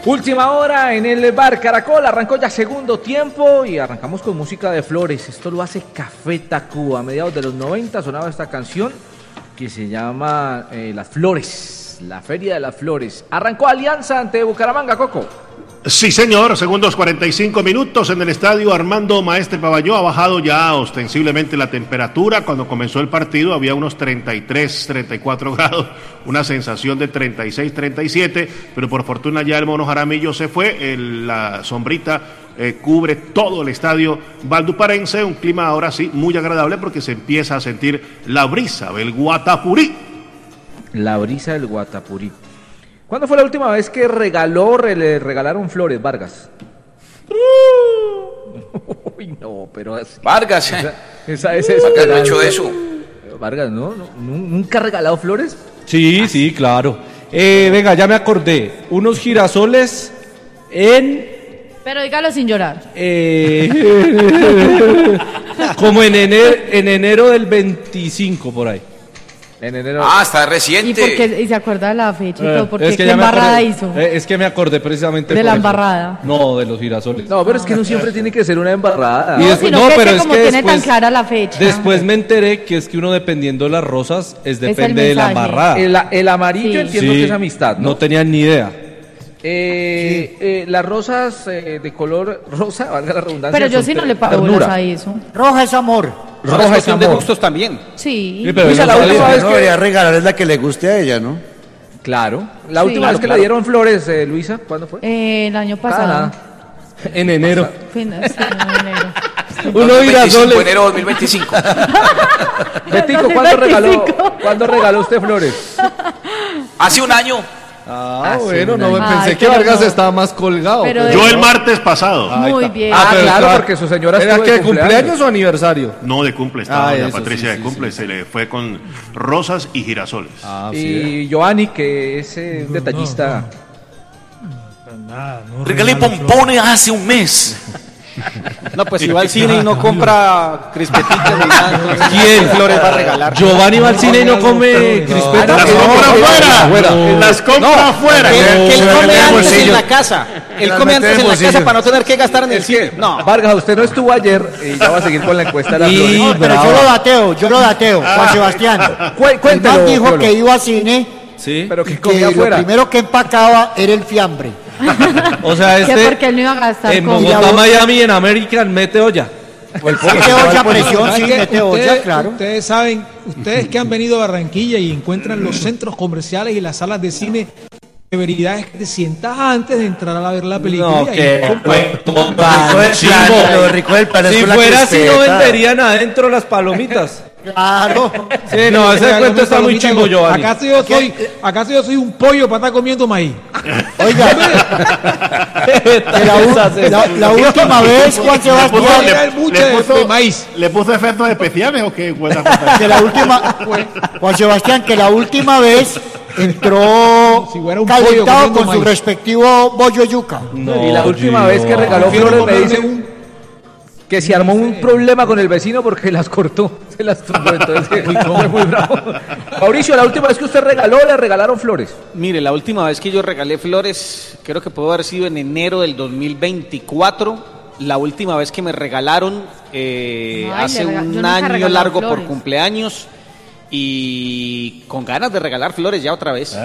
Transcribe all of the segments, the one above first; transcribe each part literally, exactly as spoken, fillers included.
Última hora en el Bar Caracol, arrancó ya segundo tiempo y arrancamos con música de Flores. Esto lo hace Café Tacuba. A mediados de los noventa sonaba esta canción que se llama eh, Las Flores, la Feria de las Flores. Arrancó Alianza ante Bucaramanga, Coco. Sí, señor, segundos cuarenta y cinco minutos en el estadio Armando Maestre Pavalló. Ha bajado ya ostensiblemente la temperatura. Cuando comenzó el partido había unos treinta y tres, treinta y cuatro grados, una sensación de treinta y seis, treinta y siete, pero por fortuna ya el Mono Jaramillo se fue, el, la sombrita eh, cubre todo el estadio valduparense, un clima ahora sí muy agradable porque se empieza a sentir la brisa del Guatapurí. La brisa del Guatapurí. ¿Cuándo fue la última vez que regaló, le regalaron flores, Vargas? Uy, no, pero así. Vargas, esa, esa, esa, esa Vargas no ha hecho eso. Vargas, ¿no? ¿no? ¿Nunca ha regalado flores? Sí, ah, sí, claro. Eh, venga, ya me acordé. Unos girasoles en... Pero dígalo sin llorar. Eh, como en enero, en enero del veinticinco, por ahí. En enero. Ah, está reciente. ¿Y, porque, y se acuerda de la fecha y Eh, todo? Porque es que ¿qué ya me embarrada acordé, hizo? eh, Es que me acordé precisamente ¿De por la eso. embarrada? No, de los girasoles. No, pero es que no siempre tiene que ser una embarrada. Y No, después- sino no, que pero este es como que tiene después- tan clara la fecha. Después me enteré que es que uno dependiendo de las rosas es el depende de la mensaje. embarrada. El, el amarillo Sí. entiendo Sí, que es amistad, ¿no? No tenían ni idea. Eh, eh, las rosas eh, de color rosa, valga la redundancia. Pero yo son sí no ter- le pago ternura. bolas a eso. Roja es amor. Roja Roja es es cuestión de amor. gustos también. Sí. Sí, pero Luisa, no la sabía. última vez No que... debería regalar es la que le guste a ella, ¿no? Claro. La Sí. última Claro, vez que claro. le dieron flores, eh, Luisa, ¿cuándo fue? Eh, el año pasado. Nada. En enero. Fin- sí, en enero. Uno veinticinco girasoles. de enero de dos mil veinticinco. Betico, ¿cuándo regaló, ¿cuándo regaló usted flores? Hace un año. Ah, Ah, sí, bueno, no una- me Ay, pensé que pero Vargas no. estaba más colgado. Pero pero- Yo el martes pasado. Ahí Muy está. bien. Ah, pero claro, estaba- porque su señora ¿Era estuvo que de de cumpleaños cumpleaños o aniversario? No, de cumple estaba Ah, doña eso Patricia sí, de sí, cumple, sí, se le fue con rosas y girasoles. Ah, sí. Y Giovanni, que es eh, un detallista. Nada, no Regalé regalo pompones hace un mes. No, pues si va al cine y no compra crispeticas ni nada, entonces, ¿Quién? ¿qué flores va a regalar? Giovanni va al cine y no come crispetas. Las no, compra no, afuera, no. las compra afuera. Que, que él Se come mete en el antes bolsillo. en la casa. Él las come mete antes en el en la casa bolsillo. para no tener que gastar en el cine. No. Vargas, usted no estuvo ayer y ya va a seguir con la encuesta de las Y- flores. No, pero bravo. yo lo dateo, yo lo dateo, Juan Sebastián. Cué- El cuéntelo, man dijo Piolo. que iba a cine Sí. Pero que y comía que lo afuera. primero que empacaba era el fiambre. O sea, Que este porque él no iba a gastar en con... Bogotá, Miami, en American, mete olla. Mete olla a presión, sí, ¿Sabe qué? mete olla, Ustedes- claro. Ustedes saben, ustedes que han venido a Barranquilla y encuentran los centros comerciales y las salas de cine, de veridad es que te sientas antes de entrar a ver la película. No, y ahí que compras. Claro, lo rico del plan es Si con la fuera así, no crispeta. venderían adentro las palomitas. Claro. Sí, no, ese Regalame cuento está muy palomita, chimbo, Giovanni. ¿Acaso yo soy, acaso yo soy un pollo para estar comiendo maíz? Oiga, que la, u- la- la última vez, Juan Le puso, Sebastián, Era el buche le de- puso- de maíz. ¿Le puso efectos especiales o qué? que la última, Juan Sebastián, que la última vez entró Si fuera un pollo calentado comiendo con su maíz. respectivo bollo yuca. y la última vez que regaló Prefiero flores me comerme dicen un- que se armó un problema con el vecino porque las cortó, se las tumbó, entonces fue muy bravo. Mauricio, la última vez que usted regaló, le regalaron flores. Mire, la última vez que yo regalé flores, creo que pudo haber sido en enero del dos mil veinticuatro. La última vez que me regalaron eh, Ay, hace le rega- yo un nunca he año regalado largo por flores. cumpleaños y con ganas de regalar flores ya otra vez.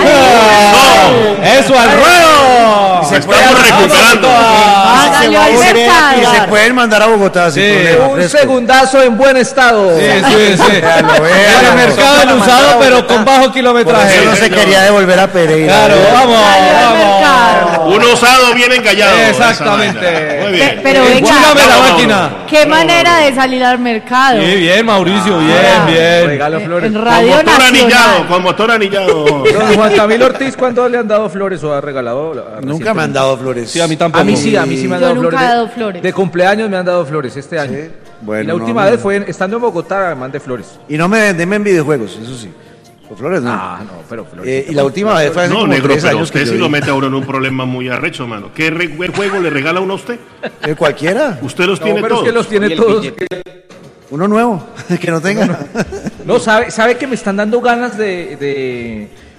¡Eso al ruedo! Se estamos recuperando. Ah, se Salió va a al volver mercado. y se pueden mandar a Bogotá sin Sí. problema. Un fresco. segundazo en buen estado. Sí, sí, sí. Véalo, En véalo. el mercado del usado, pero con bajo Por kilometraje. eso no se quería devolver a Pereira. Claro, vamos, Salió al vamos. mercado. Un osado bien encallado. Exactamente. esa vaina. Muy Pe- bien. pero venga, Enchúlame la Vamos, máquina. qué manera de salir al mercado. Sí, bien, Mauricio, bien, Ah. bien. Regalo Eh, flores. En Con Radio motor anillado, Nacional. con motor anillado. Don Juan Camilo Ortiz, ¿cuándo le han dado flores o ha regalado? ah, Nunca me han dado flores. Sí, a mí tampoco. A mí sí, a mí sí me han Yo dado nunca flores. he de- dado flores. De cumpleaños me han dado flores este año. Sí, bueno, y la no, última no. vez fue en- estando en Bogotá, me mandé flores. Y no me denme en videojuegos, eso sí. Con flores no. Ah, no, pero flores. Eh, y la última vez fue hace No, como negro, tres pero años usted que yo sí lo vi. mete a uno en un problema muy arrecho, mano. ¿Qué re- juego le regala uno a usted? Eh, cualquiera, Usted los No, tiene pero es todos. que los tiene Y el todos. billete. uno nuevo, que no tenga. No, sabe, sabe que me están dando ganas de, de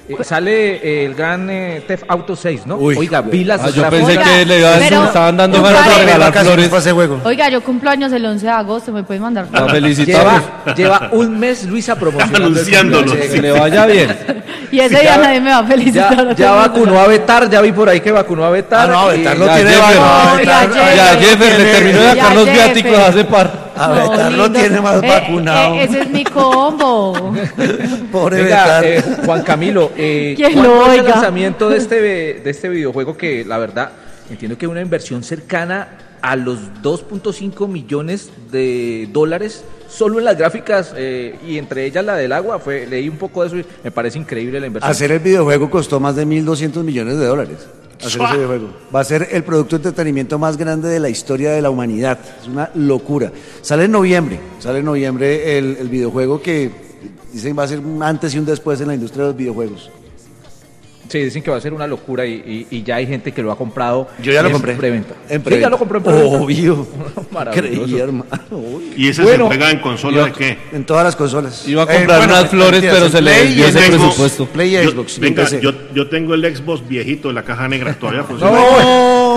Eh, sale eh, el gran eh, Theft Auto seis, ¿no? Uy. Oiga, vi las Ah, yo gráficas. pensé Oiga, que le iba a decir, pero- estaban dando un ganas de par- regalar Vacaciones flores. para ese juego. Oiga, yo cumplo años el once de agosto, me pueden mandar La flores. felicitamos. Lleva, lleva un mes Luisa promocionando. el Anunciándolo. cumpleaños. Que le vaya bien. Y ese Sí, día ya- nadie me va a felicitar. Ya, ya vacunó a Betar, ya vi por ahí que vacunó a Betar. Ah, no, y- Betar lo Ya tiene Jeffer, vacunado. No, Betar- ya Jeffer. Ya Jeffer le terminó de Ya sacar los Jeffer. viáticos hace par. A Betar lo lindo. tiene más Eh, vacunado. eh, ese es mi combo. Pobre Venga, Betar. eh, Juan Camilo, eh, ¿Quién ¿cuándo lo es el oiga? lanzamiento de este, de este videojuego que la verdad entiendo que una inversión cercana a los dos punto cinco millones de dólares solo en las gráficas eh, y entre ellas la del agua? Fue, leí un poco de eso y me parece increíble la inversión. Hacer el videojuego costó más de mil doscientos millones de dólares. Hacer ese videojuego. Va a ser el producto de entretenimiento más grande de la historia de la humanidad. Es una locura. Sale en noviembre. Sale en noviembre el, el videojuego que dicen va a ser un antes y un después en la industria de los videojuegos. Sí, dicen que va a ser una locura y, y- y ya hay gente que lo ha comprado. Yo ya lo en compré. Preventa. En Sí, preventa. ya lo compró en preventa. Obvio. Maravilloso. Creí, hermano. Uy. ¿Y ese Bueno, se juega en consola de qué? En todas las consolas. Iba a Eh, comprar bueno, unas flores, mentiras, pero en se le Play desvió y ese en Xbox. presupuesto. Play y Yo- Xbox. y venga, P C. yo, yo tengo el Xbox viejito, la caja negra, todavía funciona. No.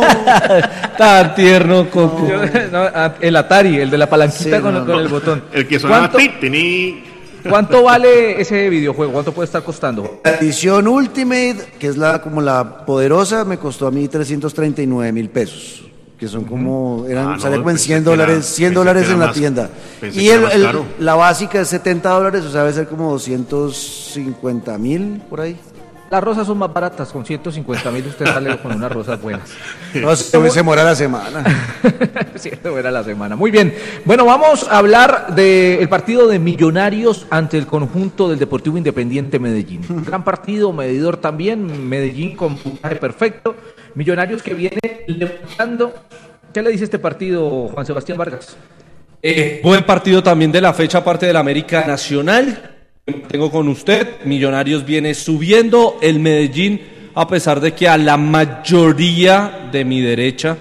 Tan tierno, Coco. Yo- no, a- el Atari, el de la palanquita Sí, con, no, con no. el botón. El que sonaba ¿Cuánto, titini. ¿Cuánto vale ese videojuego? ¿Cuánto puede estar costando? La edición Ultimate, que es la como la poderosa, me costó a mí trescientos treinta y nueve mil pesos. Que son como, eran, Ah, no, salía como en pensé cien que era- dólares, cien pensé dólares que era en la más- tienda. pensé Y que era el, más el- caro. la básica es setenta dólares, o sea, debe ser como doscientos cincuenta mil por ahí. Las rosas son más baratas, con ciento cincuenta mil usted sale con unas rosas buenas. No, se, se muera la semana. Cierto, era la semana. Muy bien. Bueno, vamos a hablar del partido de Millonarios ante el conjunto del Deportivo Independiente Medellín. Gran partido, medidor también. Medellín con puntaje perfecto. Millonarios que viene levantando. ¿Qué le dice este partido, Juan Sebastián Vargas? Eh, buen partido también de la fecha, aparte del América Nacional. Tengo con usted, Millonarios viene subiendo, el Medellín, a pesar de que a la mayoría de mi derecha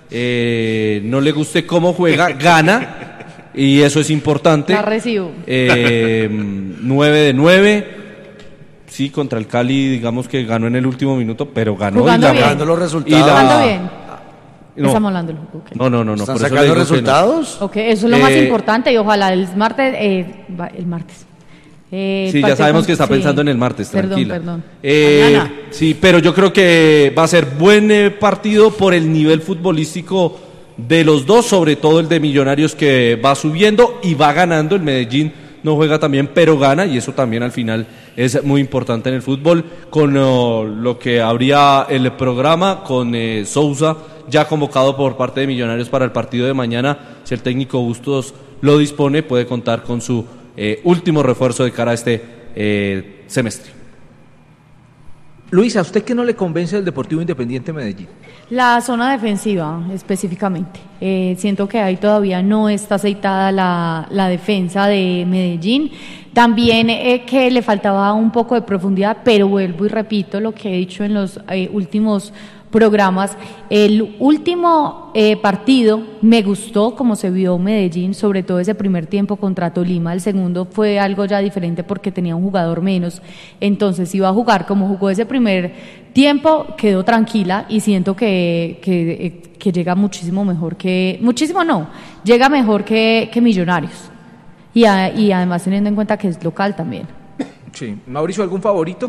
eh, no le guste cómo juega, gana, y eso es importante. La recibo. Eh, nueve de nueve, sí, contra el Cali, digamos que ganó en el último minuto, pero ganó. Jugando y la, bien. Dando los y resultados. la- Jugando bien. No. Estamos hablando. ok. No, no, no, no. ¿Están por eso le sacando digo que no. resultados? Ok, eso es lo más Eh, importante y ojalá el martes, eh, va- el martes. Eh, el Sí, ya partido sabemos con- que está sí. pensando en el martes, Perdón, tranquila. perdón. Eh, Mañana. sí, pero yo creo que va a ser buen eh, partido por el nivel futbolístico de los dos, sobre todo el de Millonarios que va subiendo y va ganando. El Medellín no juega también, pero gana, y eso también al final es muy importante en el fútbol. Con oh, lo que habría el programa, con eh, Sousa ya convocado por parte de Millonarios para el partido de mañana, si el técnico Bustos lo dispone, puede contar con su eh, último refuerzo de cara a este eh, semestre. Luisa, ¿a usted qué no le convence del Deportivo Independiente Medellín? La zona defensiva específicamente. Eh, siento que ahí todavía no está aceitada la, la defensa de Medellín. También eh, que le faltaba un poco de profundidad, pero vuelvo y repito lo que he dicho en los eh, últimos programas. El último eh, partido me gustó como se vio Medellín, sobre todo ese primer tiempo contra Tolima. El segundo fue algo ya diferente porque tenía un jugador menos. Entonces iba a jugar como jugó ese primer tiempo, quedó tranquila y siento que, que, eh, que llega muchísimo mejor que... Muchísimo no, llega mejor que, que Millonarios. Y, a- y además teniendo en cuenta que es local también. Sí. Mauricio, ¿algún favorito?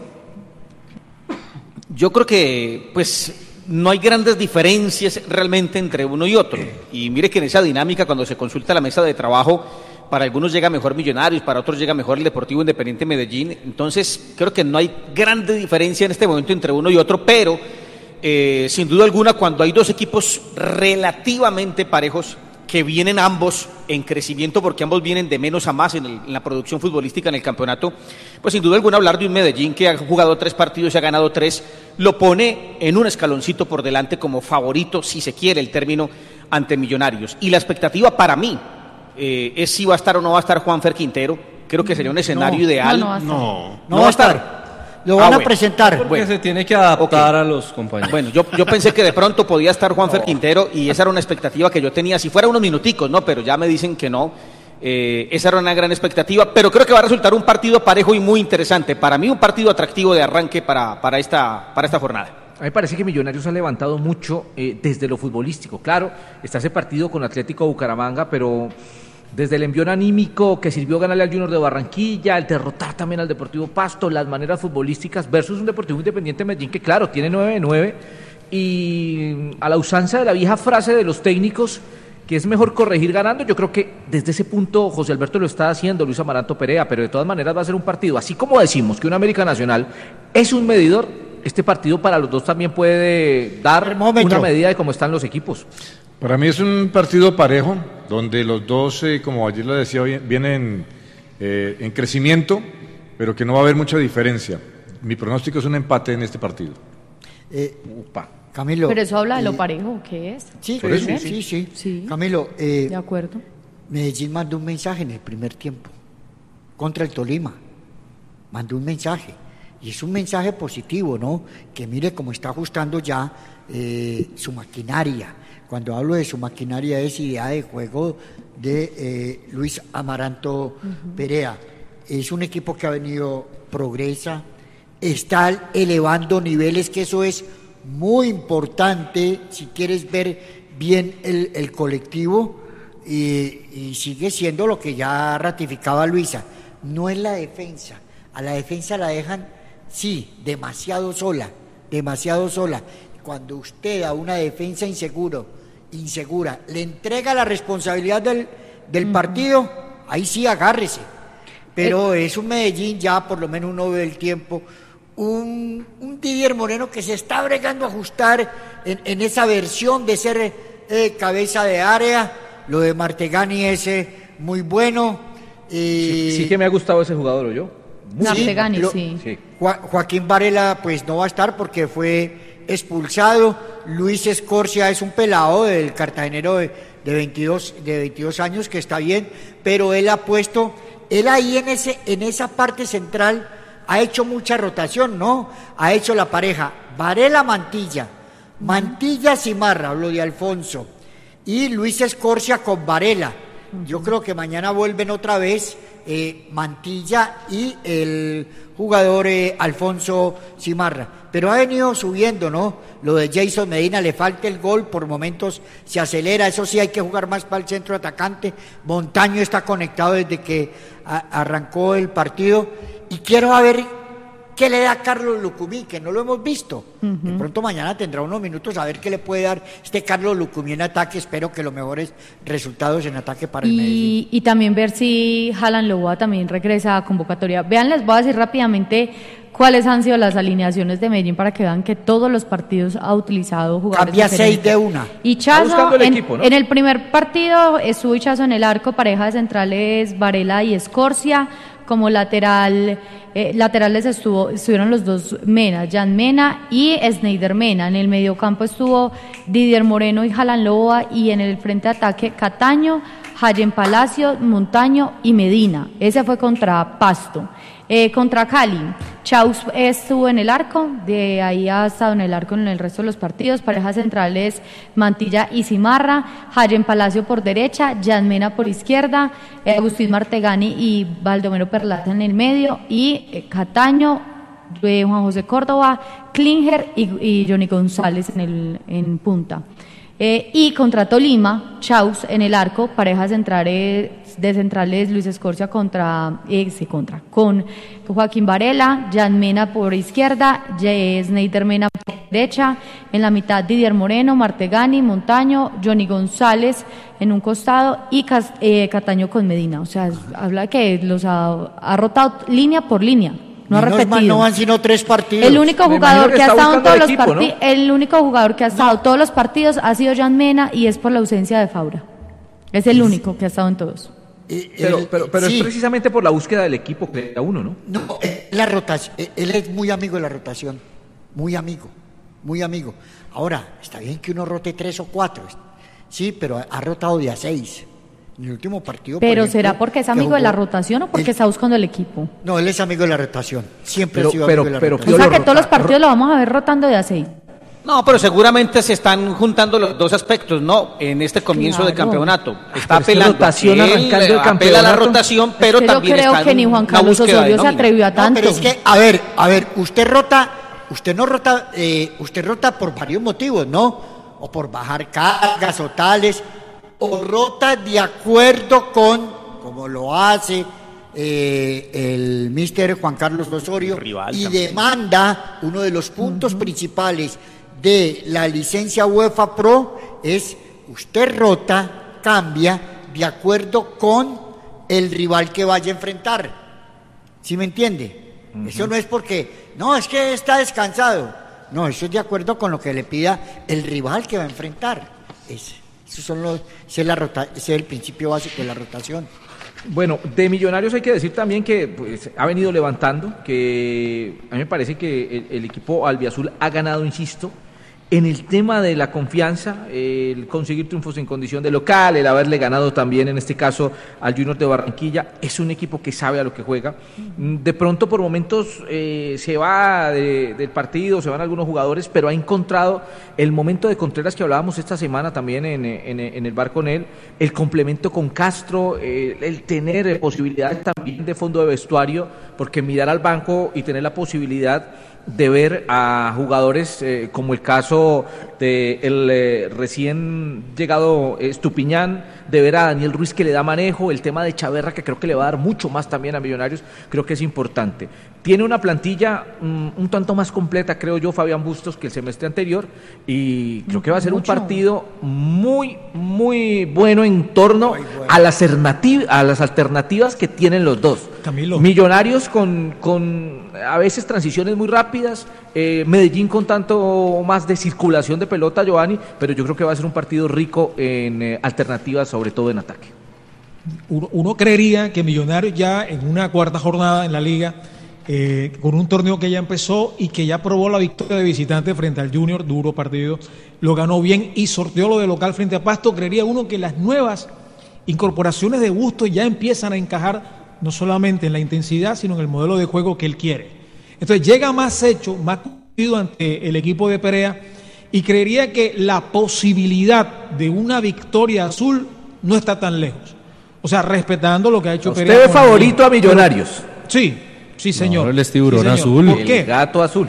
Yo creo que, pues, no hay grandes diferencias realmente entre uno y otro. Y mire que en esa dinámica, cuando se consulta la mesa de trabajo, para algunos llega mejor Millonarios, para otros llega mejor el Deportivo Independiente Medellín. Entonces, creo que no hay grande diferencia en este momento entre uno y otro, pero eh, sin duda alguna, cuando hay dos equipos relativamente parejos, que vienen ambos en crecimiento porque ambos vienen de menos a más en, el- en la producción futbolística en el campeonato, pues sin duda alguna hablar de un Medellín que ha jugado tres partidos y ha ganado tres, lo pone en un escaloncito por delante como favorito, si se quiere el término, ante Millonarios. Y la expectativa para mí eh, es si va a estar o no va a estar Juanfer Quintero. Creo que sería un escenario ideal. no, no va a estar. No. No, va a estar. Lo Ah, van a bueno. presentar. Porque Bueno. se tiene que adaptar a los compañeros. Bueno, yo, yo pensé que de pronto podía estar Juanfer Quintero y esa era una expectativa que yo tenía, si fuera unos minuticos, ¿no? Pero ya me dicen que no. Eh, esa era una gran expectativa, pero creo que va a resultar un partido parejo y muy interesante. Para mí un partido atractivo de arranque para, para, esta, para esta jornada. A mí me parece que Millonarios ha levantado mucho eh, desde lo futbolístico. Claro, está ese partido con Atlético Bucaramanga, pero desde el envión anímico que sirvió ganarle al Junior de Barranquilla, el derrotar también al Deportivo Pasto, las maneras futbolísticas versus un Deportivo Independiente Medellín que claro, tiene nueve de nueve y a la usanza de la vieja frase de los técnicos que es mejor corregir ganando, yo creo que desde ese punto José Alberto lo está haciendo, Luis Amaranto Perea, pero de todas maneras va a ser un partido, así como decimos que un América Nacional es un medidor, este partido para los dos también puede dar una medida de cómo están los equipos. Para mí es un partido parejo, donde los dos, eh, como ayer lo decía, vienen eh, en crecimiento, pero que no va a haber mucha diferencia. Mi pronóstico es un empate en este partido. Eh, Upa. Camilo. Pero eso habla de lo eh, parejo, ¿qué es? Sí, ¿Sí? sí, sí, sí. sí. Camilo, eh, de acuerdo. Medellín mandó un mensaje en el primer tiempo contra el Tolima. Mandó un mensaje. Y es un mensaje positivo, ¿no? Que mire cómo está ajustando ya eh, su maquinaria. Cuando hablo de su maquinaria es idea de juego de eh, Luis Amaranto uh-huh. Perea. Es un equipo que ha venido, progresa, está elevando niveles, que eso es muy importante si quieres ver bien el, el colectivo y, y sigue siendo lo que ya ratificaba Luisa. No es la defensa. A la defensa la dejan, sí, demasiado sola, demasiado sola. Cuando usted a una defensa inseguro, insegura, le entrega la responsabilidad del, del uh-huh. partido, ahí sí agárrese. Pero eh. es un Medellín, ya por lo menos uno ve el tiempo, un, un Didier Moreno que se está bregando a ajustar en, en esa versión de ser eh, cabeza de área. Lo de Martegani es eh, muy bueno. Eh, sí, sí que me ha gustado ese jugador, ¿o yo? Martegani, sí. sí. Jo- Joaquín Varela pues no va a estar porque fue expulsado. Luis Escorcia es un pelado del cartagenero de, de, veintidós, de veintidós años que está bien, pero él ha puesto, él ahí en, ese, en esa parte central ha hecho mucha rotación, ¿no? Ha hecho la pareja Varela Mantilla, Mantilla Cimarra, hablo de Alfonso, y Luis Escorcia con Varela. Yo creo que mañana vuelven otra vez eh, Mantilla y el jugador eh, Alfonso Cimarra. Pero ha venido subiendo, ¿no? Lo de Jason Medina, le falta el gol, por momentos se acelera, eso sí hay que jugar más para el centro atacante. Montaño está conectado desde que a, arrancó el partido. Y quiero ver qué le da Carlos Lucumí, que no lo hemos visto. Uh-huh. De pronto mañana tendrá unos minutos a ver qué le puede dar este Carlos Lucumí en ataque. Espero que los mejores resultados en ataque para el y, Medellín. Y también ver si Haaland Loboa también regresa a convocatoria. Vean, les voy a decir rápidamente cuáles han sido las alineaciones de Medellín para que vean que todos los partidos ha utilizado jugadores Cambia diferentes. seis de una. Hichazo, el en, equipo, ¿no? en el primer partido estuvo Hichazo en el arco, pareja de centrales Varela y Escorcia. Como lateral, eh, laterales estuvo, estuvieron los dos Mena, Jan Mena y Sneider Mena. En el mediocampo estuvo Didier Moreno y Haaland Loboa, y en el frente de ataque Cataño, Jayen Palacio, Montaño y Medina. Ese fue contra Pasto. Eh, contra Cali, Chaus estuvo en el arco, de ahí ha estado en el arco en el resto de los partidos. Parejas centrales Mantilla y Cimarra, Jayen Palacio por derecha, Jan Mena por izquierda, eh, Agustín Martegani y Baldomero Perlaza en el medio, y eh, Cataño, eh, Juan José Córdoba, Klinger y, y Johnny González en, el, en punta. Eh, y contra Tolima, Chaus en el arco, parejas centrales de centrales Luis Escorcia contra, eh, sí, contra con Joaquín Varela, Jan Mena por izquierda, Sneider Mena por derecha, en la mitad Didier Moreno, Martegani, Montaño, Johnny González en un costado y Cas, eh, Cataño con Medina. O sea, habla que los ha, ha rotado línea por línea. No ha repetido. No van sino tres partidos. El único jugador que, que ha estado en todos los partidos, ¿no? El único jugador que ha estado en todos los partidos ha sido Jan Mena, y es por la ausencia de Faura. Es el único que ha estado en todos. Eh, pero el, pero, pero sí. Es precisamente por la búsqueda del equipo que da uno, ¿no? No, eh, la rotación. Eh, él es muy amigo de la rotación. Muy amigo. Muy amigo. Ahora, está bien que uno rote tres o cuatro. Sí, pero ha, ha rotado de a seis. En el último partido. Pero por ejemplo, ¿será porque es amigo jugó, de la rotación o porque él, está buscando el equipo? No, él es amigo de la rotación. Siempre pero, ha sido pero, amigo de la pero, rotación. O sea que todos los partidos lo vamos a ver rotando de a seis. No, pero seguramente se están juntando los dos aspectos, ¿no? En este comienzo Claro. de campeonato. Está Pero es que apelando, rotación a que él arrancando el apela a la campeonato. rotación, Es pero que yo también creo está que en ni Juan una Carlos búsqueda de Osorio se nómina. atrevió a No, tanto. pero es que, a ver, a ver, usted rota, usted no rota, eh, usted rota por varios motivos, ¿no? O por bajar cargas o tales, o rota de acuerdo con, como lo hace eh, el mister Juan Carlos Osorio, Rival y también. demanda, uno de los puntos principales de la licencia UEFA Pro es, usted rota, cambia, de acuerdo con el rival que vaya a enfrentar. ¿Sí me entiende? Uh-huh. Eso no es porque, no, es que está descansado. No, eso es de acuerdo con lo que le pida el rival que va a enfrentar. Es, esos son los, ese es, la rota, ese es el principio básico de la rotación. Bueno, de Millonarios hay que decir también que pues, ha venido levantando, que a mí me parece que el, el equipo albiazul ha ganado, insisto, en el tema de la confianza, el conseguir triunfos en condición de local, el haberle ganado también en este caso al Junior de Barranquilla. Es un equipo que sabe a lo que juega. De pronto por momentos eh, se va de, del partido, se van algunos jugadores, pero ha encontrado el momento de Contreras que hablábamos esta semana también en, en, en el bar con él, el complemento con Castro, eh, el tener posibilidades también de fondo de vestuario, porque mirar al banco y tener la posibilidad de ver a jugadores eh, como el caso de el eh, recién llegado eh, Estupiñán, de ver a Daniel Ruiz que le da manejo, el tema de Chaverra que creo que le va a dar mucho más también a Millonarios, creo que es importante. Tiene una plantilla um, un tanto más completa, creo yo, Fabián Bustos, que el semestre anterior, y creo que va a ser mucho. Un partido muy, muy bueno en torno bueno. a, las a las alternativas que tienen los dos. Camilo. Millonarios con, con a veces transiciones muy rápidas, eh, Medellín con tanto más de circulación de pelota, Giovanni, pero yo creo que va a ser un partido rico en eh, alternativas, sobre todo en ataque. Uno, uno creería que Millonarios ya en una cuarta jornada en la liga, eh, con un torneo que ya empezó y que ya probó la victoria de visitante frente al Junior, duro partido, lo ganó bien y sorteó lo de local frente a Pasto, creería uno que las nuevas incorporaciones de Bustos ya empiezan a encajar no solamente en la intensidad, sino en el modelo de juego que él quiere. Entonces llega más hecho, más cumplido ante el equipo de Perea, y creería que la posibilidad de una victoria azul no está tan lejos. O sea, respetando lo que ha hecho ¿Usted Perea. ¿Usted ve favorito a Millonarios? Pero, sí, sí señor. No, el tiburón sí, azul. ¿Por qué? El gato azul.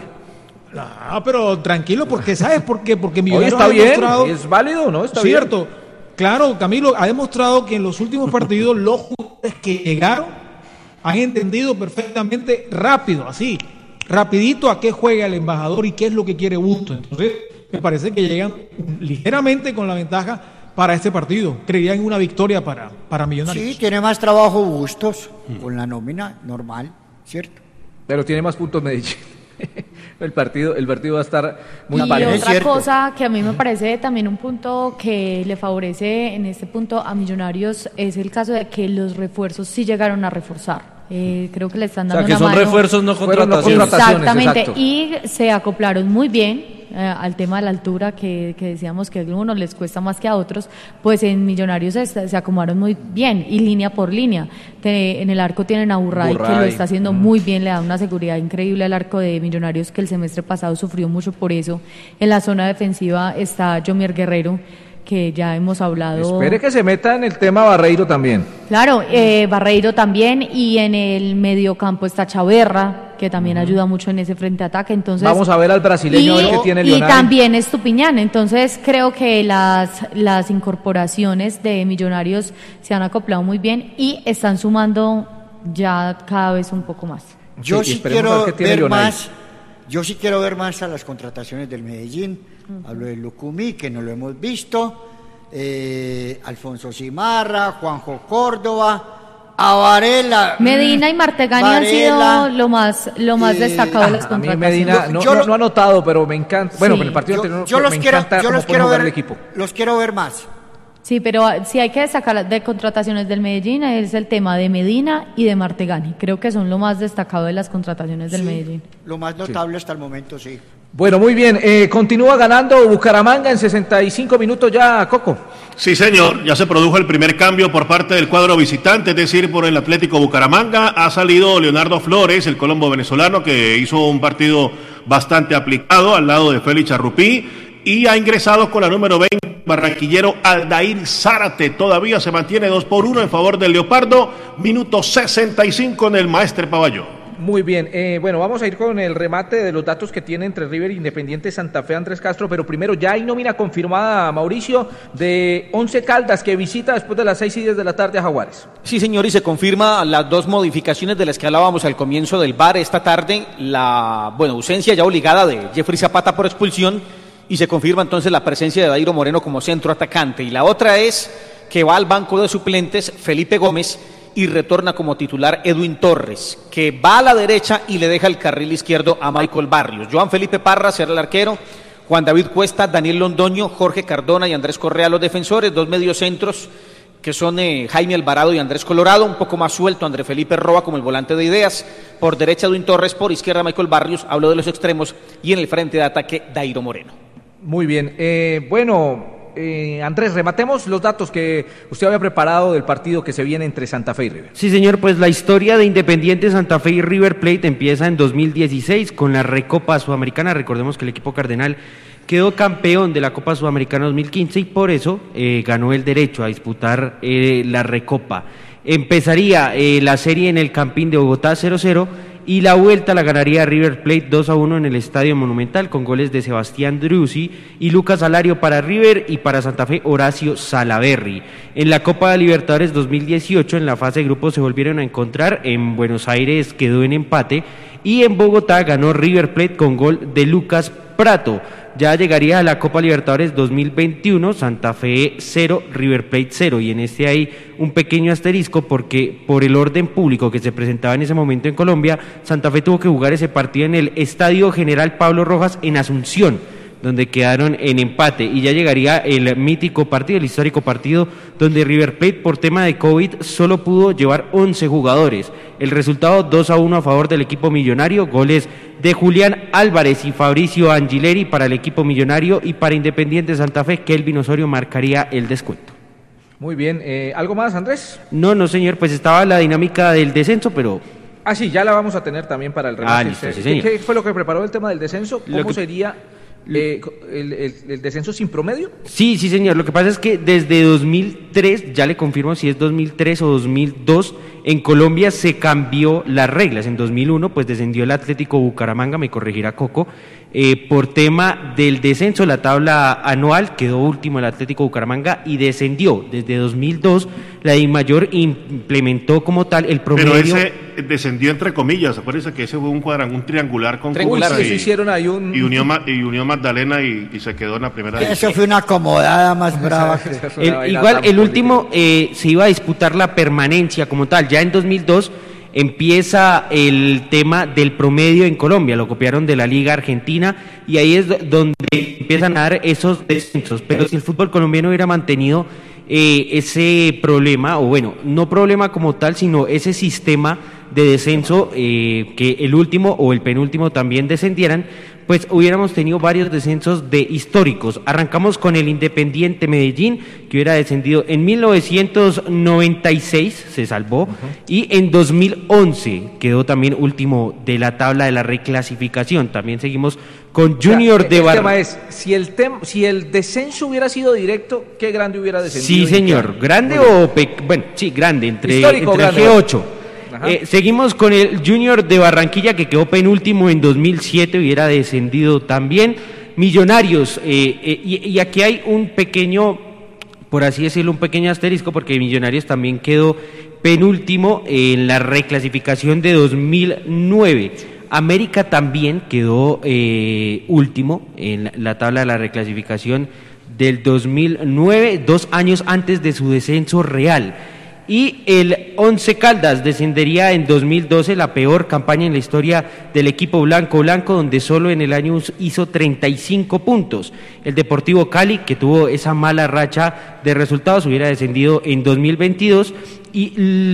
Ah, pero tranquilo, porque ¿sabes por qué? Porque Millonarios Hoy está ha bien, demostrado, es válido, ¿no? Está cierto. bien. Claro, Camilo, ha demostrado que en los últimos partidos los jugadores que llegaron han entendido perfectamente rápido, así, rapidito a qué juega el embajador y qué es lo que quiere Bustos. Entonces, me parece que llegan ligeramente con la ventaja para este partido. Creía en una victoria para, para Millonarios. Sí, tiene más trabajo Bustos con la nómina normal, ¿cierto? Pero tiene más puntos Medellín. El partido, el partido va a estar muy y parejo. otra cosa que a mí me parece también un punto que le favorece en este punto a Millonarios es el caso de que los refuerzos sí llegaron a reforzar. Eh, creo que le están dando o sea, que una son mano. refuerzos, no contrataciones. No contrataciones, Exactamente, exacto. y se acoplaron muy bien eh, al tema de la altura que, que decíamos que a algunos les cuesta más que a otros, pues en Millonarios se, se acomodaron muy bien y línea por línea. Te, en el arco tienen a Burray, Burray, que lo está haciendo mm. muy bien, le da una seguridad increíble al arco de Millonarios, que el semestre pasado sufrió mucho por eso. En la zona defensiva está Yomier Guerrero, que ya hemos hablado. Espere que se meta en el tema Barreiro también. Claro, eh, Barreiro también, y en el mediocampo está Chaverra, que también uh-huh. ayuda mucho en ese frente ataque. Entonces, vamos a ver al brasileño, y, a ver qué tiene y Leonardo. también Estupiñán. Entonces creo que las, las incorporaciones de Millonarios se han acoplado muy bien y están sumando ya cada vez un poco más. Yo sí, sí quiero ver, ver más, yo sí quiero ver más a las contrataciones del Medellín. Uh-huh. Hablo de Lucumí, que no lo hemos visto, eh, Alfonso Cimarra, Juanjo Córdoba, a Varela. Medina y Martegani Varela, han sido lo más lo más eh, destacado de las contrataciones. A mí Medina no, yo, yo no, no ha anotado, pero me encanta. Bueno, sí. en el partido yo, anterior yo los me quiero, encanta yo cómo los quiero ver, el equipo. Los quiero ver más. Sí, pero si hay que destacar de contrataciones del Medellín es el tema de Medina y de Martegani. Creo que son lo más destacado de las contrataciones del sí, Medellín. Lo más notable sí. hasta el momento, sí. Bueno, muy bien. Eh, continúa ganando Bucaramanga en sesenta y cinco minutos ya, Coco. Sí, señor. Ya se produjo el primer cambio por parte del cuadro visitante, es decir, por el Atlético Bucaramanga. Ha salido Leonardo Flores, el colombo venezolano, que hizo un partido bastante aplicado al lado de Félix Charrupí, y ha ingresado con la número veinte, barranquillero Aldair Zárate. Todavía se mantiene dos por uno en favor del Leopardo, minuto sesenta y cinco en el Maestre Pavalló. Muy bien, eh, bueno, vamos a ir con el remate de los datos que tiene entre River e Independiente Santa Fe Andrés Castro, pero primero ya hay nómina confirmada, Mauricio, de Once Caldas, que visita después de las seis y diez de la tarde a Jaguares. Sí, señor, y se confirma las dos modificaciones de las que hablábamos al comienzo del V A R esta tarde, la, bueno, ausencia ya obligada de Jeffrey Zapata por expulsión, y se confirma entonces la presencia de Dairo Moreno como centro atacante, y la otra es que va al banco de suplentes Felipe Gómez, y retorna como titular Edwin Torres, que va a la derecha y le deja el carril izquierdo a Michael Barrios. Joan Felipe Parra será el arquero, Juan David Cuesta, Daniel Londoño, Jorge Cardona y Andrés Correa los defensores, dos mediocentros que son eh, Jaime Alvarado y Andrés Colorado, un poco más suelto André Felipe Roa como el volante de ideas, por derecha Edwin Torres, por izquierda Michael Barrios, hablo de los extremos, y en el frente de ataque Dairo Moreno. Muy bien, eh, bueno... Eh, Andrés, rematemos los datos que usted había preparado del partido que se viene entre Santa Fe y River. Sí, señor, pues la historia de Independiente Santa Fe y River Plate empieza en dos mil dieciséis con la Recopa Sudamericana. Recordemos que el equipo cardenal quedó campeón de la Copa Sudamericana dos mil quince y por eso eh, ganó el derecho a disputar eh, la Recopa. Empezaría eh, la serie en el Campín de Bogotá cero cero y la vuelta la ganaría River Plate dos a uno en el Estadio Monumental con goles de Sebastián Druzzi y Lucas Alario para River y para Santa Fe Horacio Salaverry. En la Copa Libertadores dos mil dieciocho en la fase de grupos se volvieron a encontrar, en Buenos Aires quedó en empate y en Bogotá ganó River Plate con gol de Lucas Prato. Ya llegaría a la Copa Libertadores dos mil veintiuno, Santa Fe cero, River Plate cero, y en este hay un pequeño asterisco porque por el orden público que se presentaba en ese momento en Colombia, Santa Fe tuvo que jugar ese partido en el Estadio General Pablo Rojas en Asunción, donde quedaron en empate, y ya llegaría el mítico partido, el histórico partido, donde River Plate por tema de COVID solo pudo llevar once jugadores. El resultado dos a uno a favor del equipo millonario, goles de Julián Álvarez y Fabricio Angileri para el equipo millonario, y para Independiente Santa Fe, Kelvin Osorio marcaría el descuento. Muy bien, eh, ¿algo más, Andrés? No, no, señor, pues estaba la dinámica del descenso, pero... Ah, sí, ya la vamos a tener también para el remate. Ah, listo, sí, señor. ¿Qué, ¿Qué fue lo que preparó el tema del descenso? ¿Cómo que... sería... Eh, el, el, ¿El descenso sin promedio? Sí, sí, señor. Lo que pasa es que desde dos mil tres, ya le confirmo si es dos mil tres o dos mil dos, en Colombia se cambió las reglas. En dos mil uno, pues descendió el Atlético Bucaramanga, me corregirá Coco, eh, por tema del descenso. La tabla anual quedó último el Atlético Bucaramanga y descendió. Desde dos mil dos, la DIMAYOR implementó como tal el promedio. Pero ese descendió entre comillas, acuérdense que ese fue un cuadrangular, un triangular con triangular, y, eso hicieron ahí un... y Unión, y Unión Magdalena y, y se quedó en la primera Eso división. fue una acomodada más brava que... el, igual el último eh, se iba a disputar la permanencia como tal. Ya en dos mil dos empieza el tema del promedio en Colombia, lo copiaron de la Liga Argentina y ahí es donde empiezan a dar esos descensos. Pero si el fútbol colombiano hubiera mantenido eh, ese problema, o bueno, no problema como tal, sino ese sistema de descenso, eh, que el último o el penúltimo también descendieran, pues hubiéramos tenido varios descensos de históricos. Arrancamos con el Independiente Medellín, que hubiera descendido en mil novecientos noventa y seis, se salvó, uh-huh. y en dos mil once quedó también último de la tabla de la reclasificación. También seguimos con Junior o sea, de Barranquilla. El tema es, si el, tem- si el descenso hubiera sido directo, ¿qué grande hubiera descendido? Sí, señor, grande o... Pe- bueno, sí, grande, entre, entre grande. G ocho. Eh, seguimos con el Junior de Barranquilla, que quedó penúltimo en dos mil siete, hubiera descendido también. Millonarios, eh, eh, y, y aquí hay un pequeño, por así decirlo, un pequeño asterisco, porque Millonarios también quedó penúltimo en la reclasificación de dos mil nueve. América también quedó eh, último en la tabla de la reclasificación del dos mil nueve, dos años antes de su descenso real. Y el Once Caldas descendería en dos mil doce, la peor campaña en la historia del equipo blanco blanco, donde solo en el año hizo treinta y cinco puntos. El Deportivo Cali, que tuvo esa mala racha de resultados, hubiera descendido en dos mil veintidós. Y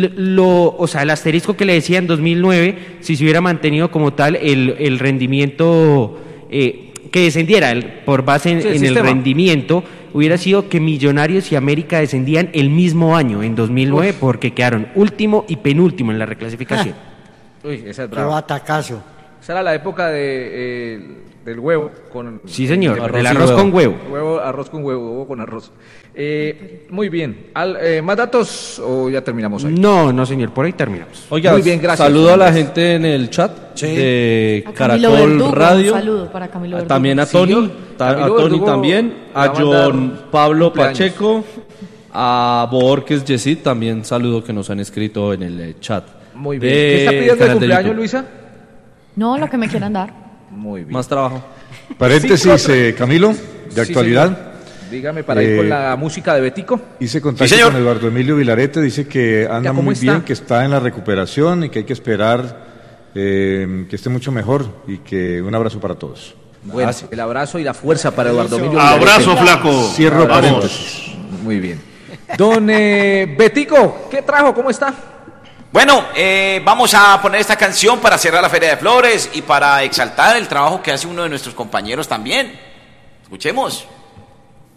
lo, o sea, el asterisco que le decía en dos mil nueve, si se hubiera mantenido como tal el, el rendimiento, eh, que descendiera el, por base en, sí, el, en el rendimiento, hubiera sido que Millonarios y América descendían el mismo año, en dos mil nueve, Uf. porque quedaron último y penúltimo en la reclasificación. Uy, esa es brava. Qué batacazo. Esa era la época de, eh, del huevo. Con, Sí, señor, eh, del arroz con huevo. Huevo, arroz con huevo, huevo con arroz. Eh, muy bien. Al, eh, ¿Más datos o ya terminamos ahí? No, no, señor, por ahí terminamos. Oiga, Muy bien, gracias. saludo a la gente en el chat de A Camilo Caracol Verdugo, Radio. Un saludo para Camilo Verdugo. También a Sí, Tony, yo- ta- a Camilo Tony Verdugo también, a va a mandar John Pablo cumpleaños. Pacheco, a Borges Yesid, también saludo que nos han escrito en el eh, chat. Muy bien. de ¿Qué está pidiendo de canal de cumpleaños, YouTube. Luisa? No, lo que me quieran dar. Muy bien. Más trabajo. Paréntesis, eh, Camilo, de Sí, actualidad. señor. Dígame para ir Eh, con la música de Betico. Hice contacto señor. con Eduardo Emilio Vilarete, dice que anda ¿cómo muy está? bien, que está en la recuperación y que hay que esperar eh, que esté mucho mejor y que un abrazo para todos. Bueno, el abrazo y la fuerza para Eduardo Emilio. Abrazo, Vilarete. flaco. Cierro Vamos. paréntesis. Muy bien. Don eh, Betico, ¿qué trajo? ¿Cómo está? Bueno, eh, vamos a poner esta canción para cerrar la Feria de Flores y para exaltar el trabajo que hace uno de nuestros compañeros también. Escuchemos.